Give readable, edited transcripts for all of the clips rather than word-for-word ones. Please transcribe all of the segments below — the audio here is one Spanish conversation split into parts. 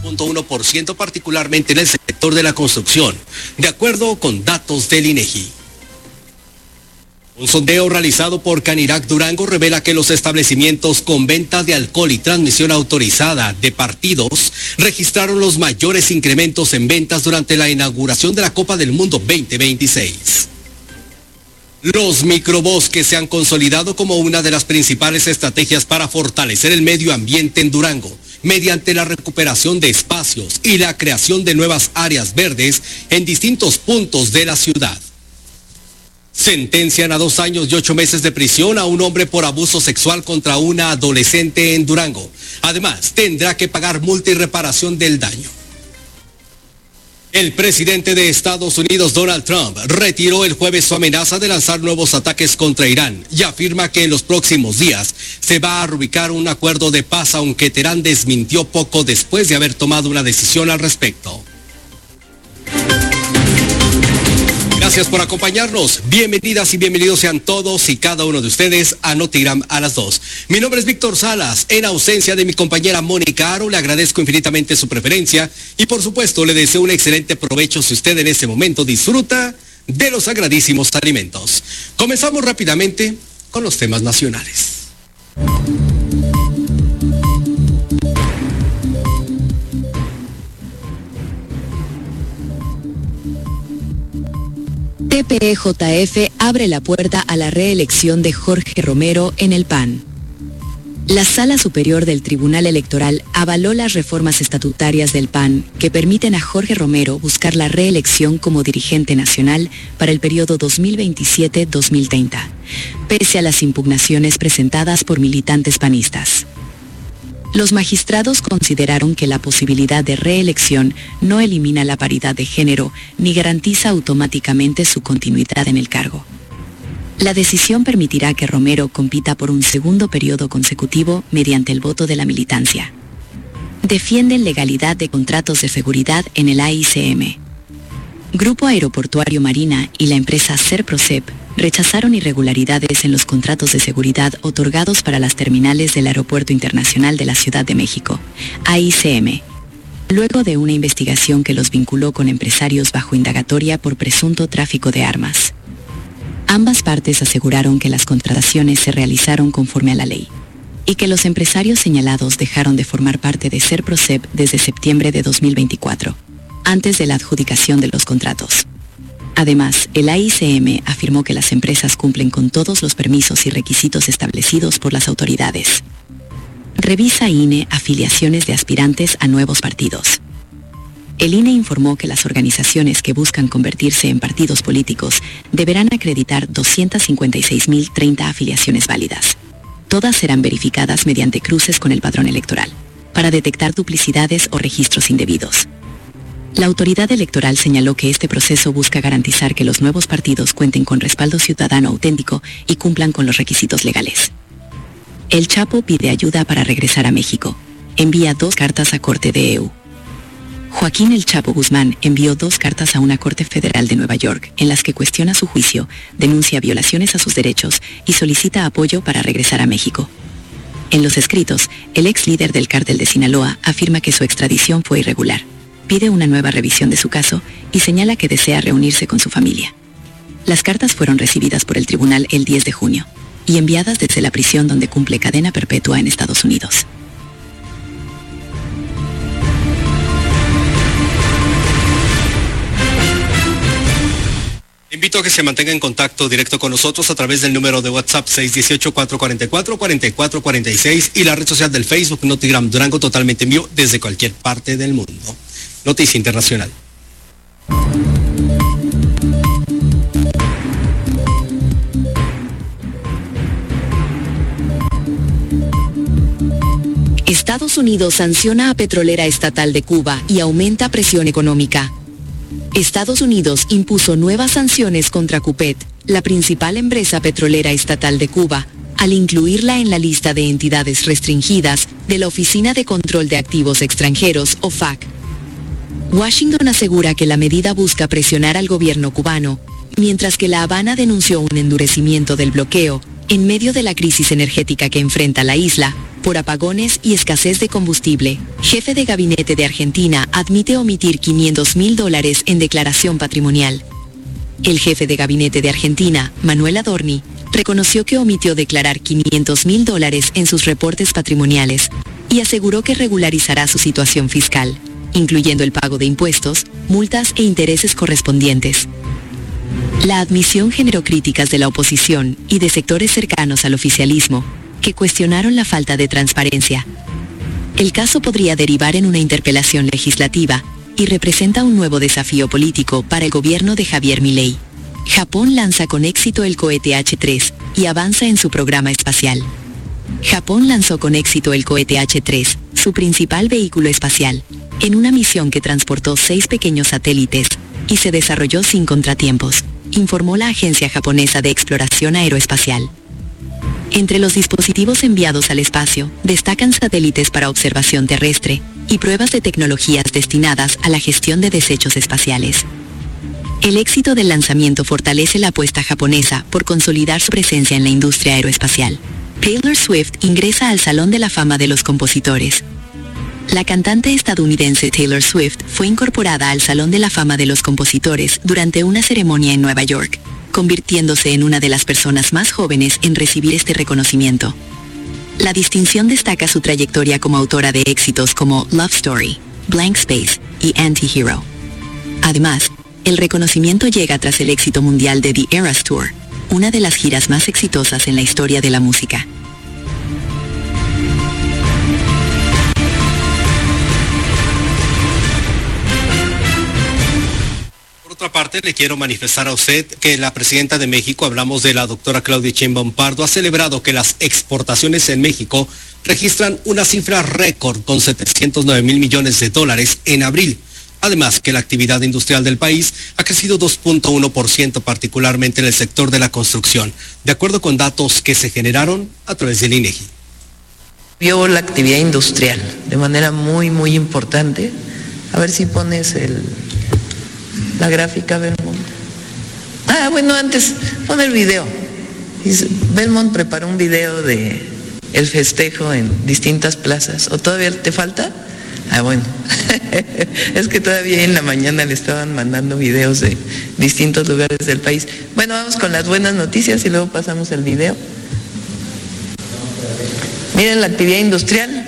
0.1%, particularmente en el sector de la construcción, de acuerdo con datos del INEGI. Un sondeo realizado por Canirac Durango revela que los establecimientos con venta de alcohol y transmisión autorizada de partidos registraron los mayores incrementos en ventas durante la inauguración de la Copa del Mundo 2026. Los microbosques se han consolidado como una de las principales estrategias para fortalecer el medio ambiente en Durango, mediante la recuperación de espacios y la creación de nuevas áreas verdes en distintos puntos de la ciudad. Sentencian a 2 años y 8 meses de prisión a un hombre por abuso sexual contra una adolescente en Durango. Además, tendrá que pagar multa y reparación del daño. El presidente de Estados Unidos, Donald Trump, retiró el jueves su amenaza de lanzar nuevos ataques contra Irán y afirma que en los próximos días se va a rubricar un acuerdo de paz, aunque Teherán desmintió poco después de haber tomado una decisión al respecto. Gracias por acompañarnos. Bienvenidas y bienvenidos sean todos y cada uno de ustedes a Notigram a las 2. Mi nombre es Víctor Salas. En ausencia de mi compañera Mónica Aro, le agradezco infinitamente su preferencia y por supuesto le deseo un excelente provecho si usted en este momento disfruta de los sagradísimos alimentos. Comenzamos rápidamente con los temas nacionales. TPE-JF abre la puerta a la reelección de Jorge Romero en el PAN. La Sala Superior del Tribunal Electoral avaló las reformas estatutarias del PAN que permiten a Jorge Romero buscar la reelección como dirigente nacional para el periodo 2027-2030, pese a las impugnaciones presentadas por militantes panistas. Los magistrados consideraron que la posibilidad de reelección no elimina la paridad de género ni garantiza automáticamente su continuidad en el cargo. La decisión permitirá que Romero compita por un segundo periodo consecutivo mediante el voto de la militancia. Defienden legalidad de contratos de seguridad en el AICM. Grupo Aeroportuario Marina y la empresa Serprocep rechazaron irregularidades en los contratos de seguridad otorgados para las terminales del Aeropuerto Internacional de la Ciudad de México, AICM, luego de una investigación que los vinculó con empresarios bajo indagatoria por presunto tráfico de armas. Ambas partes aseguraron que las contrataciones se realizaron conforme a la ley y que los empresarios señalados dejaron de formar parte de Serprocep desde septiembre de 2024, antes de la adjudicación de los contratos. Además, el AICM afirmó que las empresas cumplen con todos los permisos y requisitos establecidos por las autoridades. Revisa INE afiliaciones de aspirantes a nuevos partidos. El INE informó que las organizaciones que buscan convertirse en partidos políticos deberán acreditar 256.030 afiliaciones válidas. Todas serán verificadas mediante cruces con el padrón electoral, para detectar duplicidades o registros indebidos. La autoridad electoral señaló que este proceso busca garantizar que los nuevos partidos cuenten con respaldo ciudadano auténtico y cumplan con los requisitos legales. El Chapo pide ayuda para regresar a México. Envía 2 cartas a Corte de EU. Joaquín El Chapo Guzmán envió 2 cartas a una Corte Federal de Nueva York en las que cuestiona su juicio, denuncia violaciones a sus derechos y solicita apoyo para regresar a México. En los escritos, el ex líder del cártel de Sinaloa afirma que su extradición fue irregular. Pide una nueva revisión de su caso y señala que desea reunirse con su familia. Las cartas fueron recibidas por el tribunal el 10 de junio y enviadas desde la prisión donde cumple cadena perpetua en Estados Unidos. Invito a que se mantenga en contacto directo con nosotros a través del número de WhatsApp 618-444-4446 y la red social del Facebook Notigram Durango, totalmente en vivo desde cualquier parte del mundo. Noticia Internacional. Estados Unidos sanciona a petrolera estatal de Cuba y aumenta presión económica. Estados Unidos impuso nuevas sanciones contra Cupet, la principal empresa petrolera estatal de Cuba, al incluirla en la lista de entidades restringidas de la Oficina de Control de Activos Extranjeros, OFAC. Washington asegura que la medida busca presionar al gobierno cubano, mientras que La Habana denunció un endurecimiento del bloqueo en medio de la crisis energética que enfrenta la isla, por apagones y escasez de combustible. Jefe de gabinete de Argentina admite omitir $500.000 en declaración patrimonial. El jefe de gabinete de Argentina, Manuel Adorni, reconoció que omitió declarar $500.000 en sus reportes patrimoniales y aseguró que regularizará su situación fiscal, incluyendo el pago de impuestos, multas e intereses correspondientes. La admisión generó críticas de la oposición y de sectores cercanos al oficialismo, que cuestionaron la falta de transparencia. El caso podría derivar en una interpelación legislativa y representa un nuevo desafío político para el gobierno de Javier Milei. Japón lanza con éxito el cohete H3 y avanza en su programa espacial. Japón lanzó con éxito el cohete H3, su principal vehículo espacial, en una misión que transportó 6 pequeños satélites y se desarrolló sin contratiempos, informó la Agencia Japonesa de Exploración Aeroespacial. Entre los dispositivos enviados al espacio, destacan satélites para observación terrestre y pruebas de tecnologías destinadas a la gestión de desechos espaciales. El éxito del lanzamiento fortalece la apuesta japonesa por consolidar su presencia en la industria aeroespacial. Taylor Swift ingresa al Salón de la Fama de los Compositores. La cantante estadounidense Taylor Swift fue incorporada al Salón de la Fama de los Compositores durante una ceremonia en Nueva York, convirtiéndose en una de las personas más jóvenes en recibir este reconocimiento. La distinción destaca su trayectoria como autora de éxitos como Love Story, Blank Space y Anti-Hero. Además, el reconocimiento llega tras el éxito mundial de The Eras Tour, una de las giras más exitosas en la historia de la música. Por otra parte, le quiero manifestar a usted que la presidenta de México, hablamos de la doctora Claudia Sheinbaum Pardo, ha celebrado que las exportaciones en México registran una cifra récord con $709 mil millones en abril. Además, que la actividad industrial del país ha crecido 2.1%, particularmente en el sector de la construcción, de acuerdo con datos que se generaron a través del INEGI. Vio la actividad industrial de manera muy, muy importante. A ver si pones la gráfica, Belmont. Bueno, antes, pon el video. Belmont preparó un video de el festejo en distintas plazas. ¿O todavía te falta? Bueno, es que todavía en la mañana le estaban mandando videos de distintos lugares del país. Bueno, vamos con las buenas noticias y luego pasamos el video. Miren la actividad industrial.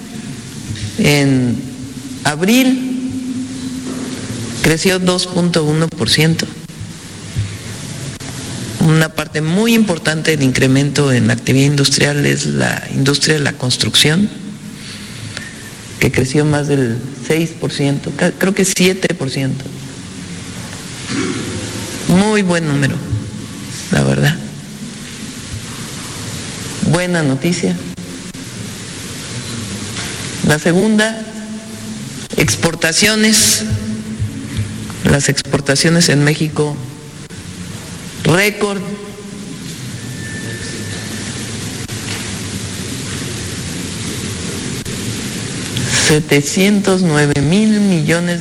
En abril creció 2.1%. Una parte muy importante del incremento en la actividad industrial es la industria de la construcción, que creció más del 6%, creo que 7%. Muy buen número, la verdad. Buena noticia. La segunda, exportaciones. Las exportaciones en México, récord. $709 mil millones.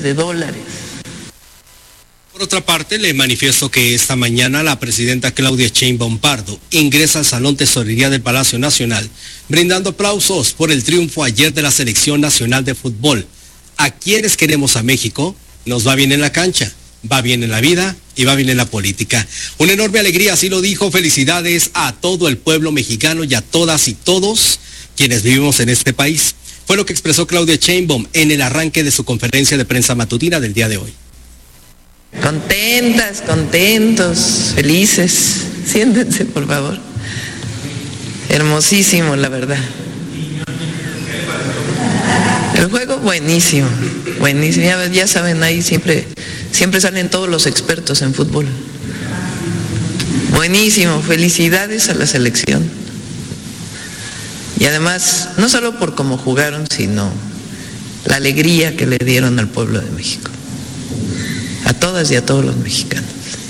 Por otra parte, le manifiesto que esta mañana la presidenta Claudia Sheinbaum Pardo ingresa al Salón Tesorería del Palacio Nacional, brindando aplausos por el triunfo ayer de la Selección Nacional de Fútbol. A quienes queremos a México, nos va bien en la cancha, va bien en la vida y va bien en la política. Una enorme alegría, así lo dijo. Felicidades a todo el pueblo mexicano y a todas y todos quienes vivimos en este país. Fue lo que expresó Claudia Sheinbaum en el arranque de su conferencia de prensa matutina del día de hoy. Contentas, contentos, felices. Siéntense, por favor. Hermosísimo, la verdad. El juego buenísimo, buenísimo. Ya saben, ahí siempre salen todos los expertos en fútbol. Buenísimo, felicidades a la selección. Y además, no solo por cómo jugaron, sino la alegría que le dieron al pueblo de México. A todas y a todos los mexicanos.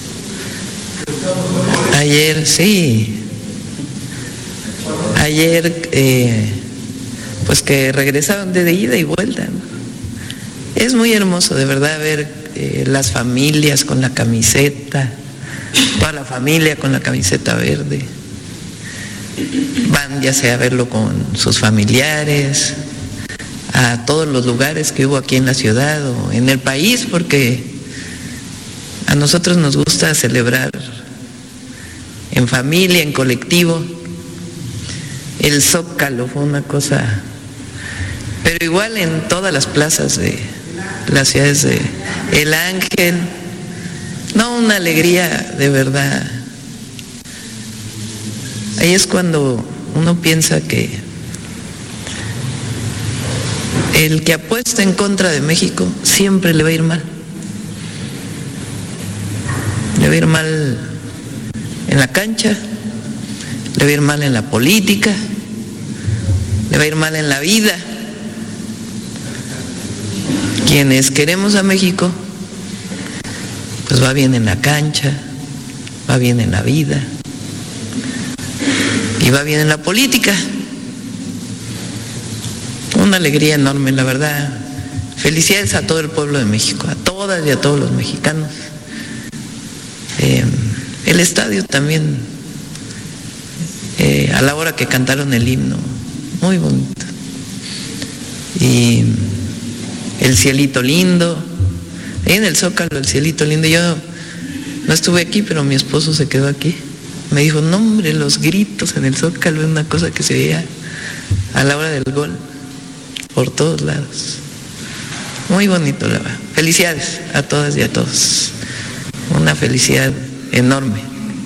Ayer, sí. Ayer, pues que regresaron de ida y vuelta, ¿no? Es muy hermoso, de verdad, ver las familias con la camiseta, toda la familia con la camiseta verde. van ya sea a verlo con sus familiares, a todos los lugares que hubo aquí en la ciudad o en el país, porque a nosotros nos gusta celebrar en familia, en colectivo. El Zócalo fue una cosa, pero igual en todas las plazas de las ciudades de El Ángel, no, una alegría de verdad. Ahí es cuando uno piensa que el que apuesta en contra de México siempre le va a ir mal. Le va a ir mal en la cancha, le va a ir mal en la política, le va a ir mal en la vida. Quienes queremos a México, pues va bien en la cancha, va bien en la vida y va bien en la política. Una alegría enorme, la verdad. Felicidades a todo el pueblo de México, a todas y a todos los mexicanos. El estadio también, a la hora que cantaron el himno, muy bonito. Y el cielito lindo, ahí en el Zócalo, el cielito lindo. Yo no estuve aquí, pero mi esposo se quedó aquí. Me dijo, no hombre, los gritos en el Zócalo es una cosa que se veía a la hora del gol, por todos lados. Muy bonito, la verdad. Felicidades a todas y a todos. Una felicidad enorme.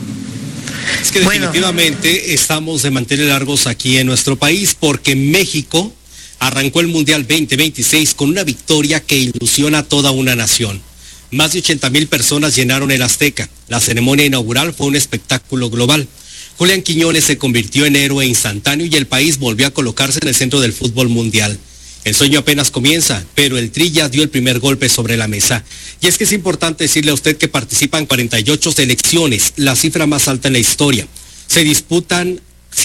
Es que definitivamente estamos de mantener largos aquí en nuestro país, porque México arrancó el Mundial 2026 con una victoria que ilusiona a toda una nación. Más de 80,000 personas llenaron el Azteca. La ceremonia inaugural fue un espectáculo global. Julián Quiñones se convirtió en héroe instantáneo y el país volvió a colocarse en el centro del fútbol mundial. El sueño apenas comienza, pero el Tri ya dio el primer golpe sobre la mesa. Y es que es importante decirle a usted que participan 48 selecciones, la cifra más alta en la historia. Se disputan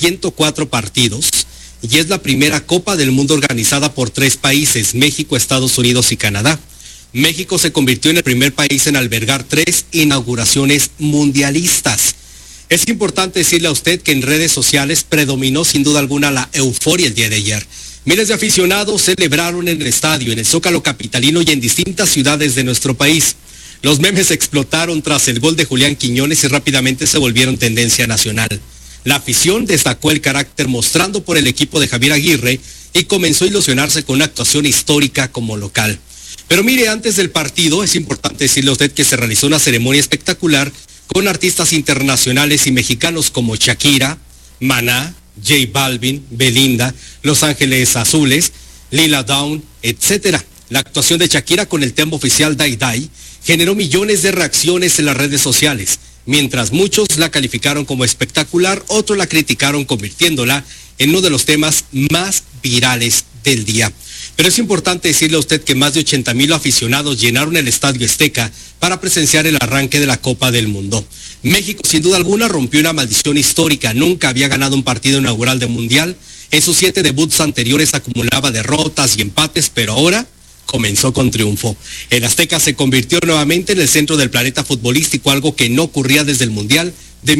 104 partidos y es la primera Copa del Mundo organizada por 3 países, México, Estados Unidos y Canadá. México se convirtió en el primer país en albergar 3 inauguraciones mundialistas. Es importante decirle a usted que en redes sociales predominó sin duda alguna la euforia el día de ayer. Miles de aficionados celebraron en el estadio, en el Zócalo capitalino y en distintas ciudades de nuestro país. Los memes explotaron tras el gol de Julián Quiñones y rápidamente se volvieron tendencia nacional. La afición destacó el carácter mostrando por el equipo de Javier Aguirre y comenzó a ilusionarse con una actuación histórica como local. Pero mire, antes del partido es importante decirle a usted que se realizó una ceremonia espectacular con artistas internacionales y mexicanos como Shakira, Maná, J Balvin, Belinda, Los Ángeles Azules, Lila Downs, etc. La actuación de Shakira con el tema oficial Dai Dai generó millones de reacciones en las redes sociales. Mientras muchos la calificaron como espectacular, otros la criticaron convirtiéndola en uno de los temas más virales del día. Pero es importante decirle a usted que más de 80,000 aficionados llenaron el Estadio Azteca para presenciar el arranque de la Copa del Mundo. México, sin duda alguna, rompió una maldición histórica. Nunca había ganado un partido inaugural de Mundial. En sus 7 debuts anteriores acumulaba derrotas y empates, pero ahora comenzó con triunfo. El Azteca se convirtió nuevamente en el centro del planeta futbolístico, algo que no ocurría desde el Mundial de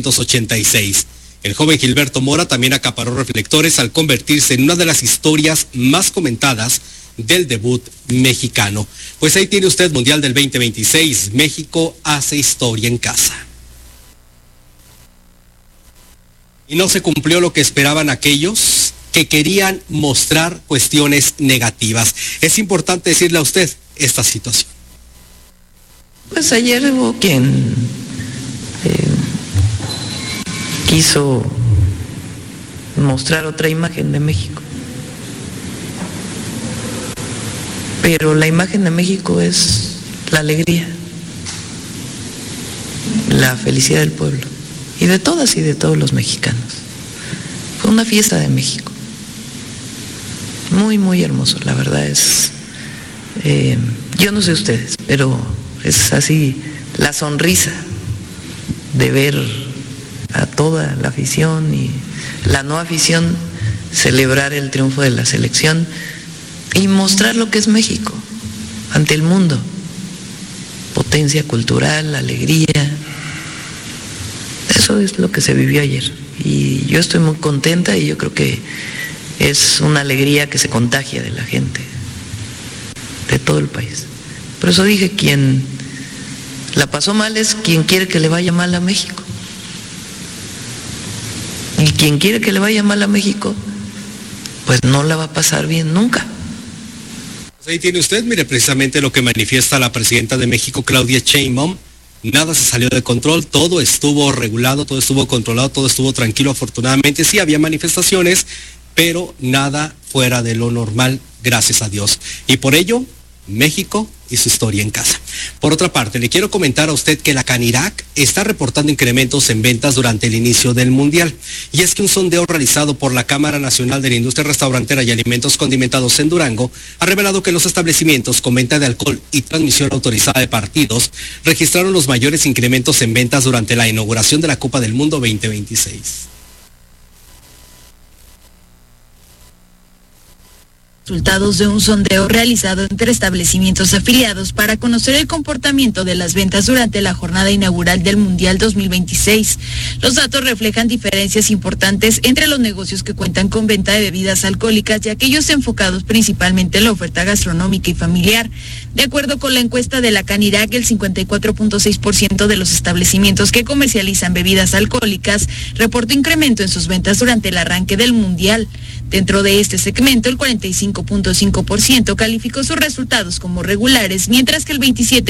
1986. El joven Gilberto Mora también acaparó reflectores al convertirse en una de las historias más comentadas del debut mexicano. Pues ahí tiene usted Mundial del 2026. México hace historia en casa. Y no se cumplió lo que esperaban aquellos que querían mostrar cuestiones negativas. Es importante decirle a usted esta situación. Pues ayer hubo quien quiso mostrar otra imagen de México. Pero la imagen de México es la alegría, la felicidad del pueblo, y de todas y de todos los mexicanos. Fue una fiesta de México. Muy, muy hermoso, la verdad es. Yo no sé ustedes, pero es así la sonrisa de ver a toda la afición y la no afición celebrar el triunfo de la selección y mostrar lo que es México ante el mundo. Potencia cultural, alegría. Eso es lo que se vivió ayer. Y yo estoy muy contenta y yo creo que es una alegría que se contagia de la gente, de todo el país. Por eso dije, quien la pasó mal es quien quiere que le vaya mal a México. Y quien quiere que le vaya mal a México, pues no la va a pasar bien nunca. Ahí tiene usted, mire, precisamente lo que manifiesta la presidenta de México, Claudia Sheinbaum. Nada se salió de control, todo estuvo regulado, todo estuvo controlado, todo estuvo tranquilo. Afortunadamente sí había manifestaciones, pero nada fuera de lo normal, gracias a Dios. Y por ello, México y su historia en casa. Por otra parte, le quiero comentar a usted que la Canirac está reportando incrementos en ventas durante el inicio del Mundial. Y es que un sondeo realizado por la Cámara Nacional de la Industria Restaurantera y Alimentos Condimentados en Durango ha revelado que los establecimientos con venta de alcohol y transmisión autorizada de partidos registraron los mayores incrementos en ventas durante la inauguración de la Copa del Mundo 2026. Resultados de un sondeo realizado entre establecimientos afiliados para conocer el comportamiento de las ventas durante la jornada inaugural del Mundial 2026. Los datos reflejan diferencias importantes entre los negocios que cuentan con venta de bebidas alcohólicas y aquellos enfocados principalmente en la oferta gastronómica y familiar. De acuerdo con la encuesta de la Canirac, el 54.6% de los establecimientos que comercializan bebidas alcohólicas reportó incremento en sus ventas durante el arranque del Mundial. Dentro de este segmento, el 45.5% calificó sus resultados como regulares, mientras que el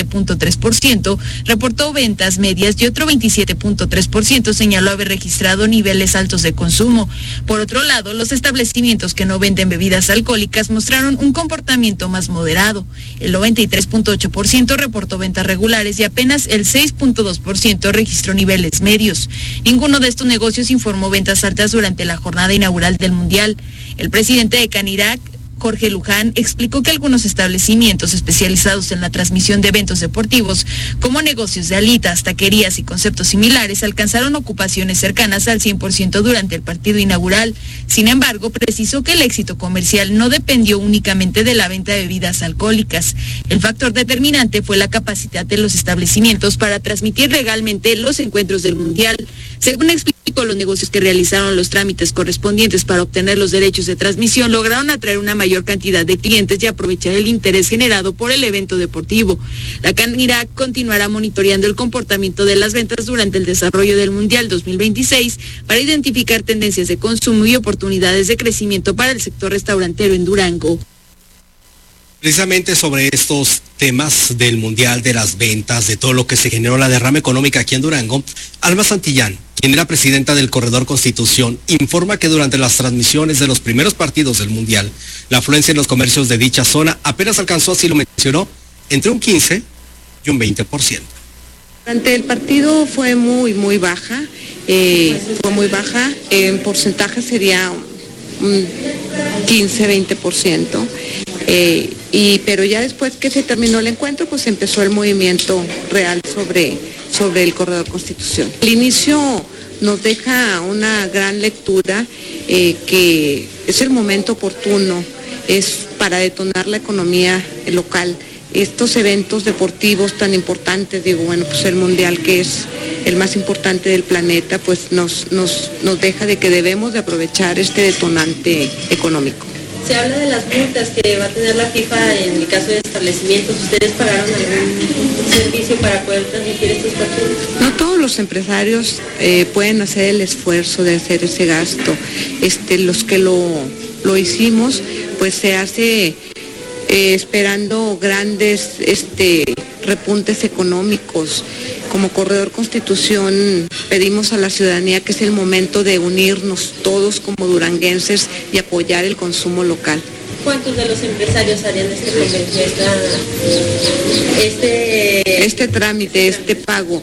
27.3% reportó ventas medias y otro 27.3% señaló haber registrado niveles altos de consumo. Por otro lado, los establecimientos que no venden bebidas alcohólicas mostraron un comportamiento más moderado. El 93.8% reportó ventas regulares y apenas el 6.2% registró niveles medios. Ninguno de estos negocios informó ventas altas durante la jornada inaugural del Mundial. El presidente de Canirac, Jorge Luján, explicó que algunos establecimientos especializados en la transmisión de eventos deportivos, como negocios de alitas, taquerías y conceptos similares, alcanzaron ocupaciones cercanas al 100% durante el partido inaugural. Sin embargo, precisó que el éxito comercial no dependió únicamente de la venta de bebidas alcohólicas. El factor determinante fue la capacidad de los establecimientos para transmitir legalmente los encuentros del Mundial. Según explicó, los negocios que realizaron los trámites correspondientes para obtener los derechos de transmisión lograron atraer una mayor cantidad de clientes y aprovechar el interés generado por el evento deportivo. La Canirac continuará monitoreando el comportamiento de las ventas durante el desarrollo del Mundial 2026 para identificar tendencias de consumo y oportunidades de crecimiento para el sector restaurantero en Durango. Precisamente sobre estos temas del Mundial, de las ventas, de todo lo que se generó la derrama económica aquí en Durango, Alma Santillán, quien era presidenta del Corredor Constitución, informa que durante las transmisiones de los primeros partidos del Mundial, la afluencia en los comercios de dicha zona apenas alcanzó, así lo mencionó, entre un 15 y un 20%. Durante el partido fue muy baja, en porcentaje sería un 15-20%. Pero ya después que se terminó el encuentro, pues empezó el movimiento real sobre el Corredor Constitución. El inicio nos deja una gran lectura, que es el momento oportuno, es para detonar la economía local. Estos eventos deportivos tan importantes, pues el Mundial, que es el más importante del planeta, pues nos deja de que debemos de aprovechar este detonante económico. Se habla de las multas que va a tener la FIFA en el caso de establecimientos. ¿Ustedes pagaron algún servicio para poder transmitir estos partidos? No todos los empresarios pueden hacer el esfuerzo de hacer ese gasto. Los que lo hicimos, pues se hace esperando grandes repuntes económicos. Como Corredor Constitución pedimos a la ciudadanía que es el momento de unirnos todos como duranguenses y apoyar el consumo local. ¿Cuántos de los empresarios harían este trámite, este pago?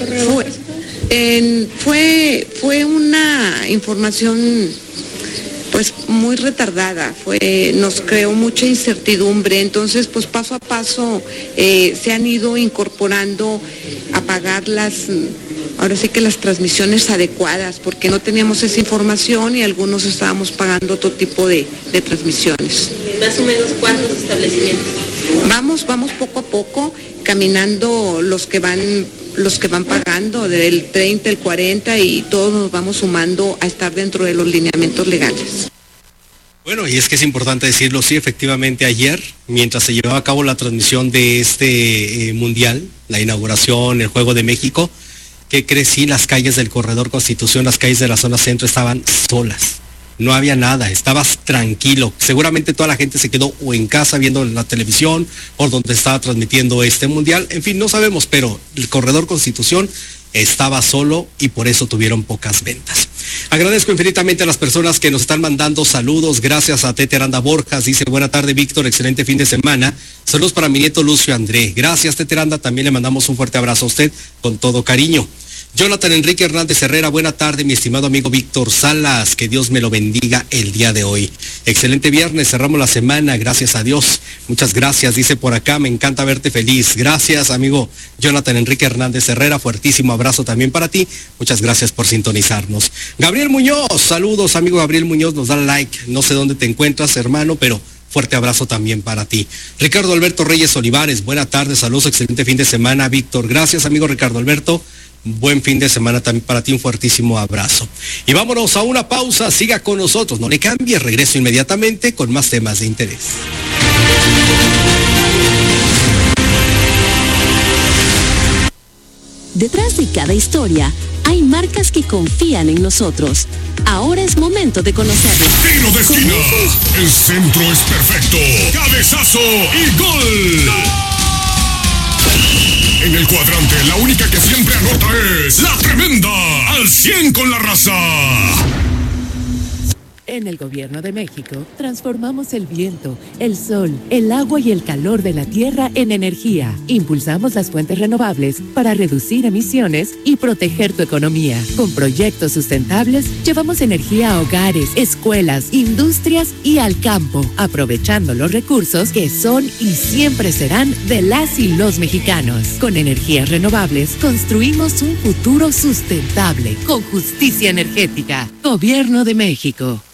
Fue una información pues muy retardada, nos creó mucha incertidumbre, entonces pues paso a paso se han ido incorporando a pagar ahora sí que las transmisiones adecuadas, porque no teníamos esa información y algunos estábamos pagando otro tipo de transmisiones. ¿Más o menos cuántos establecimientos? Vamos poco a poco, caminando los que van los que van pagando del 30, el 40 y todos nos vamos sumando a estar dentro de los lineamientos legales. Bueno, y es que es importante decirlo, sí, efectivamente ayer, mientras se llevaba a cabo la transmisión de este mundial, la inauguración, el Juego de México, ¿qué crees? Sí, las calles del Corredor Constitución, las calles de la zona centro estaban solas. No había nada, estabas tranquilo. Seguramente toda la gente se quedó o en casa viendo la televisión o donde estaba transmitiendo este mundial. En fin, no sabemos, pero el Corredor Constitución estaba solo y por eso tuvieron pocas ventas. Agradezco infinitamente a las personas que nos están mandando saludos. Gracias a Tete Aranda Borjas. Dice, buena tarde, Víctor, excelente fin de semana. Saludos para mi nieto Lucio André. Gracias, Tete Aranda. También le mandamos un fuerte abrazo a usted con todo cariño. Jonathan Enrique Hernández Herrera, buena tarde, mi estimado amigo Víctor Salas, que Dios me lo bendiga el día de hoy. Excelente viernes, cerramos la semana, gracias a Dios. Muchas gracias, dice por acá, me encanta verte feliz. Gracias, amigo Jonathan Enrique Hernández Herrera, fuertísimo abrazo también para ti. Muchas gracias por sintonizarnos. Gabriel Muñoz, saludos, amigo Gabriel Muñoz, nos da like. No sé dónde te encuentras, hermano, pero fuerte abrazo también para ti. Ricardo Alberto Reyes Olivares, buena tarde, saludos, excelente fin de semana, Víctor. Gracias, amigo Ricardo Alberto. Buen fin de semana también para ti, un fuertísimo abrazo. Y vámonos a una pausa, siga con nosotros, no le cambie, regreso inmediatamente con más temas de interés. Detrás de cada historia hay marcas que confían en nosotros. Ahora es momento de conocerlas. Tiro de esquina, el centro es perfecto, cabezazo y gol. En el cuadrante, la única que siempre anota es la tremenda, al 100 con la raza. En el Gobierno de México, transformamos el viento, el sol, el agua y el calor de la tierra en energía. Impulsamos las fuentes renovables para reducir emisiones y proteger tu economía. Con proyectos sustentables, llevamos energía a hogares, escuelas, industrias y al campo, aprovechando los recursos que son y siempre serán de las y los mexicanos. Con energías renovables, construimos un futuro sustentable, con justicia energética. Gobierno de México.